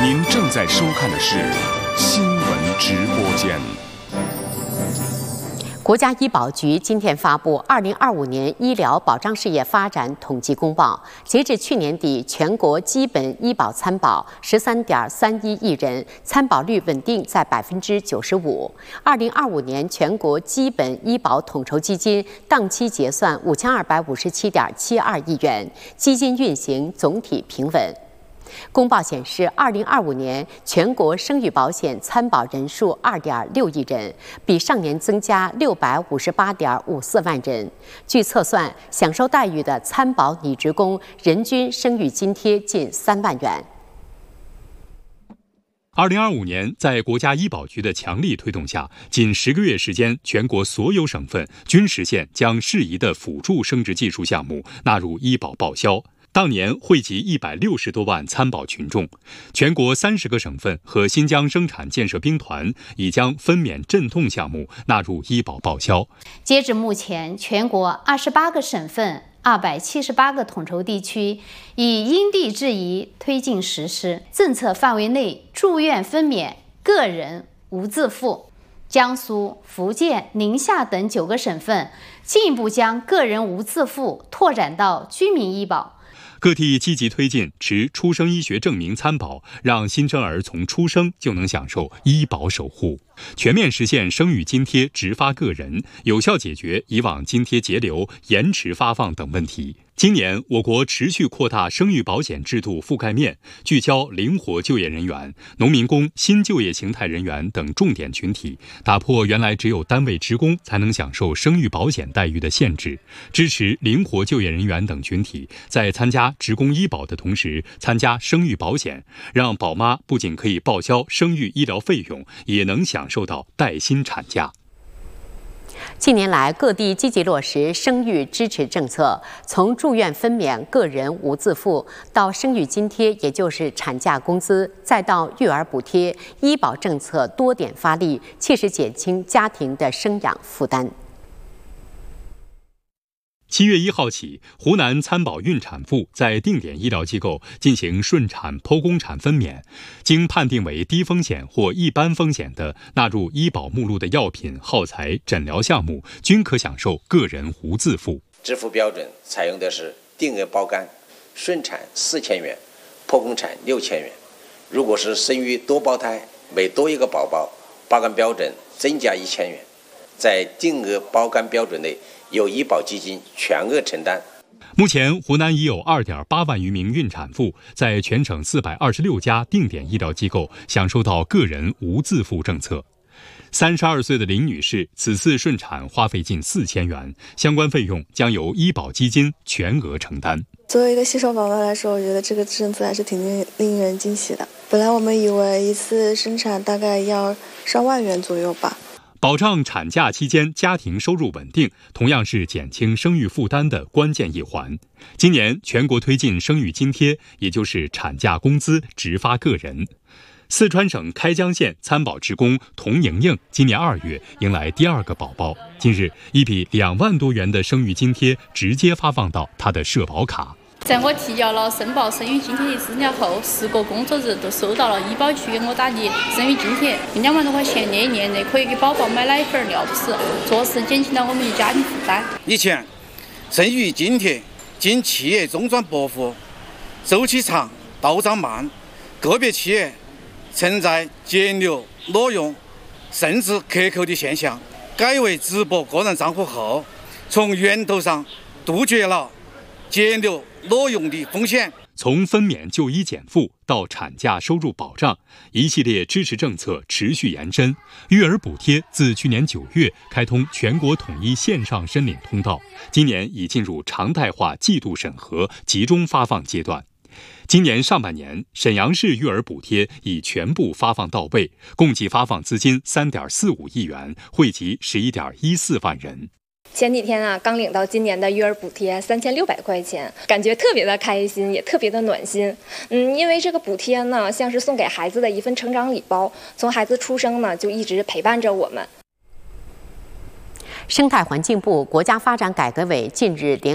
您正在收看的是新闻直播间。 国家医保局今天发布2025年医疗保障事业发展统计公报，截至去年底，全国基本医保参保13.31亿人，参保率稳定在95%。2025年全国基本医保统筹基金当期结算5257.72亿元，基金运行总体平稳。公报显示，2025年全国生育保险参保人数2.6亿人，比上年增加658.54万人。据测算，享受待遇的参保女职工人均生育津贴近3万元。 2025年，在国家医保局的强力推动下，仅10个月时间，全国所有省份均实现将适宜的辅助生殖技术项目纳入医保报销。当年惠及160多万参保群众，全国30个省份和新疆生产建设兵团已将分娩镇痛项目纳入医保报销。 截至目前，全国28个省份、278个统筹地区已因地制宜推进实施。政策范围内，住院分娩个人无自付。江苏、福建、宁夏等9个省份进一步将个人无自付拓展到居民医保。 各地积极推进持出生医学证明参保，让新生儿从出生就能享受医保守护，全面实现生育津贴直发个人，有效解决以往津贴节流、延迟发放等问题。今年，我国持续扩大生育保险制度覆盖面，聚焦灵活就业人员、农民工、新就业形态人员等重点群体，打破原来只有单位职工才能享受生育保险待遇的限制，支持灵活就业人员等群体在参加职工医保的同时参加生育保险，让宝妈不仅可以报销生育医疗费用，也能享受到带薪产假。 近年来，各地积极落实生育支持政策，从住院分娩个人无自付，到生育津贴，也就是产假工资，再到育儿补贴，医保政策多点发力，切实减轻家庭的生养负担。 7月1号起，湖南参保孕产妇在定点医疗机构进行顺产、剖宫产分娩，经判定为低风险或一般风险的纳入医保目录的药品、耗材、诊疗项目，均可享受个人无自付。 支付标准采用的是定额包干，顺产4000元，剖宫产6000元。如果是生育多胞胎，每多一个宝宝，包干标准增加1000元。在定额包干标准内，由医保基金全额承担。 目前，湖南已有2.8万余名孕产妇在全省426家定点医疗机构享受到个人无自付政策。32岁的林女士此次顺产花费近4000元，相关费用将由医保基金全额承担。 作为一个新手宝宝来说，我觉得这个政策还是挺令人惊喜的。本来我们以为一次生产大概要上万元左右吧。 保障产假期间家庭收入稳定，同样是减轻生育负担的关键一环。今年全国推进生育津贴，也就是产假工资直发个人。四川省开江县参保职工童莹莹今年2月迎来第2个宝宝，近日一笔2万多元的生育津贴直接发放到她的社保卡。 在我提交了申报生育津贴的资料后，10个工作日都收到了医保局给我打的生育津贴，2万多块钱，那1年内可以给宝宝买奶粉、尿不湿，着实减轻了我们的家庭负担。 以前生育津贴经企业中转拨付，周期长、到账慢，个别企业存在节流挪用甚至克扣的现象。改为直拨个人账户后，从源头上杜绝了节流挪用的风险。 从分娩就医减负到产假收入保障，一系列支持政策持续延伸。育儿补贴自去年9月开通全国统一线上申领通道，今年已进入常态化季度审核、集中发放阶段。今年上半年，沈阳市育儿补贴已全部发放到位，共计发放资金3.45亿元，惠及11.14万人。 前几天啊，刚领到今年的育儿补贴3600块钱，感觉特别的开心，也特别的暖心。因为这个补贴呢，像是送给孩子的一份成长礼包，从孩子出生呢，就一直陪伴着我们。 生态环境部、国家发展改革委近日联